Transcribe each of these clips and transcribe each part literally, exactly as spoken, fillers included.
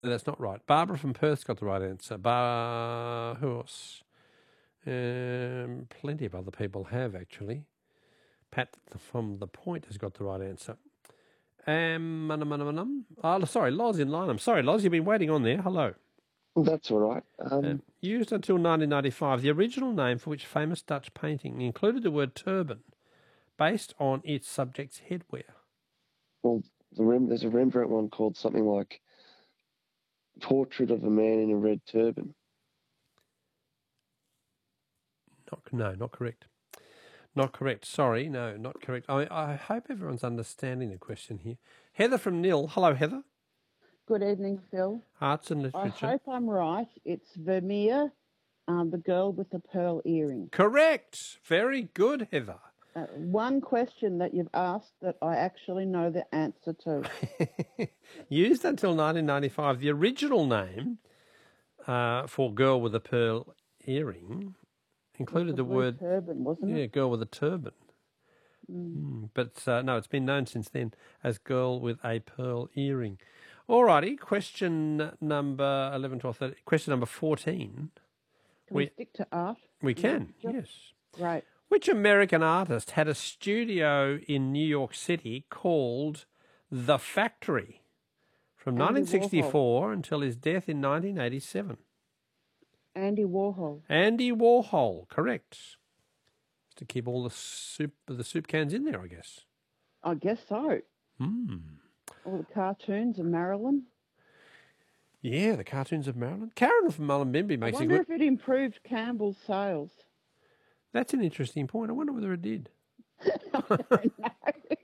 That's not right. Barbara from Perth's got the right answer. Bar... Who else? Um, plenty of other people have, actually. Pat from The Point has got the right answer. Um, um, um, um, um. Oh, sorry, Loz in line. I'm sorry, Loz, you've been waiting on there. Hello. That's all right. Um, Um, used until nineteen ninety-five, the original name for which famous Dutch painting included the word turban, based on its subject's headwear. well, the Rem- there's a Rembrandt one called something like Portrait of a Man in a Red Turban. Not, no, not correct. Not correct. Sorry, no, not correct. I, I hope everyone's understanding the question here. Heather from Nil. Hello, Heather. Good evening, Phil. Arts and I literature. hope I'm right. It's Vermeer, um, the girl with the pearl earring. Correct. Very good, Heather. Uh, one question that you've asked that I actually know the answer to. Used until nineteen ninety-five, the original name uh, for girl with a pearl earring included the blue word turban, wasn't yeah, it? girl with a turban. Mm. Mm, but uh, no, it's been known since then as girl with a pearl earring. All righty, question number eleven, twelve, thirteen. Question number fourteen. Can we, we stick to art? We can, yes. Right. Which American artist had a studio in New York City called The Factory from Andy nineteen sixty-four Warhol. until his death in nineteen eighty-seven? Andy Warhol. Andy Warhol, correct. To keep all the soup the soup cans in there, I guess. I guess so. Hmm. All the cartoons of Marilyn. Yeah, the cartoons of Marilyn. Karen from Mullumbimby makes I a wonder good... if it improved Campbell's sales. That's an interesting point. I wonder whether it did. I don't know.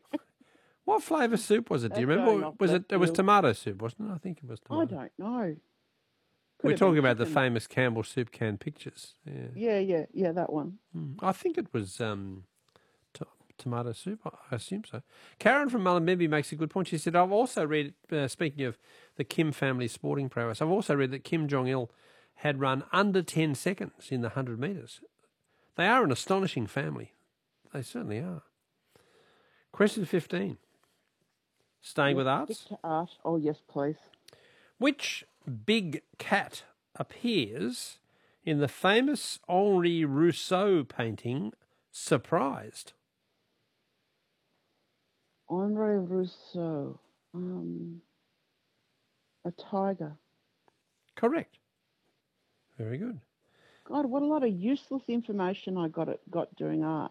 What flavour soup was it? Do you That's remember? going off Was it? left It was field. tomato soup, wasn't it? I think it was tomato. I don't know. Could We're have talking been about the chicken. famous Campbell soup can pictures. Yeah, Yeah, yeah, yeah, that one. Mm. I think it was um, to- tomato soup. I I assume so. Karen from Mullumbimby makes a good point. She said, "I've also read, uh, speaking of the Kim family sporting prowess, I've also read that Kim Jong Il had run under ten seconds in the hundred metres. They are an astonishing family. They certainly are." Question fifteen. Staying Yeah, with arts. Stick to art. Oh, yes, please. Which big cat appears in the famous Henri Rousseau painting, Surprised? Henri Rousseau. Um, a tiger. Correct. Very good. God, what a lot of useless information I got it got doing art.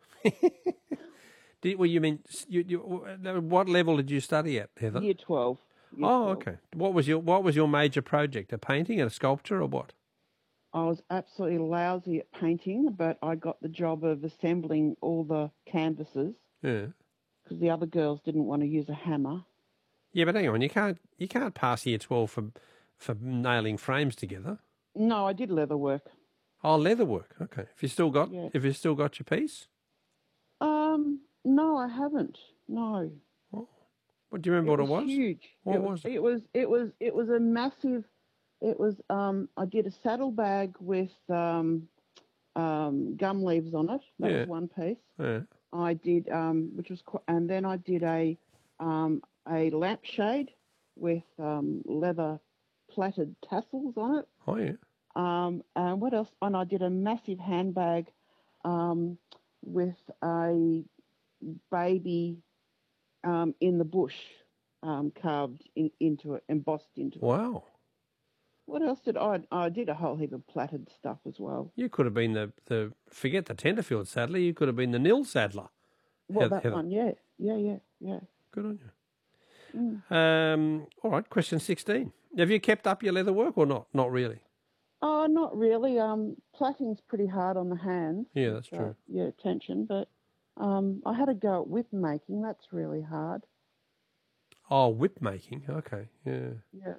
Did, well, you mean, you, you, what level did you study at, Heather? Year twelve. Year oh, twelve. okay. What was your What was your major project? A painting, a sculpture, or what? I was absolutely lousy at painting, but I got the job of assembling all the canvases Yeah. because the other girls didn't want to use a hammer. Yeah, but hang on, you can't you can't pass year twelve for for nailing frames together. No, I did leather work. Oh, leather work. Okay. If you still got Yeah. if you still got your piece. Um, no, I haven't. No. Oh. What do you remember? It what it was? Huge. What it was it? It was. It was. It was a massive. It was. Um, I did a saddlebag with um, um, gum leaves on it. That Yeah. was one piece. Yeah. I did, um, which was, qu- and then I did a um, a lampshade with um, leather plaited tassels on it. Oh yeah. Um, and what else? And I did a massive handbag um, with a baby um, in the bush um, carved in, into it, embossed into it. Wow. What else did I? I did a whole heap of plaited stuff as well. You could have been the, the forget the Tenterfield saddler. You could have been the Nil saddler. Well, Heather- that Heather. one, yeah, yeah, yeah, yeah. Good on you. Mm. Um, all right. Question sixteen. Have you kept up your leather work or not? Not really. Oh, not really. Um, plaiting's pretty hard on the hands. Yeah, that's uh, true. Yeah, tension. But um, I had a go at whip making. That's really hard. Oh, whip making. Okay. Yeah. Yeah.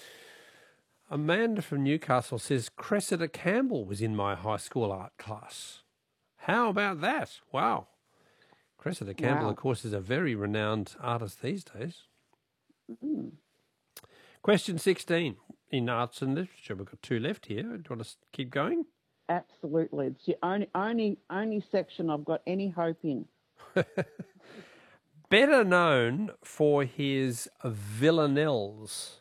Amanda from Newcastle says Cressida Campbell was in my high school art class. How about that? Wow. Cressida Campbell, Wow. of course, is a very renowned artist these days. Mm. Question sixteen. In arts and literature, we've got two left here. Do you want to keep going? Absolutely. It's the only only only section I've got any hope in. Better known for his villanelles.